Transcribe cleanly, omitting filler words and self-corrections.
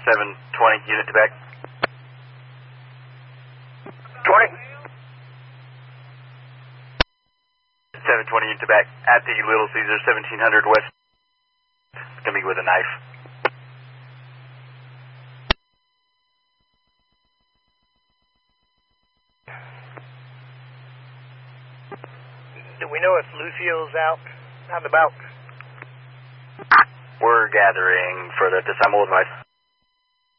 720, unit to back. 20. 720, unit to back. At the Little Caesar, 1700 West. It's going to be with a knife. Do we know if Lucio's out and about? We're gathering for the disassemble advice.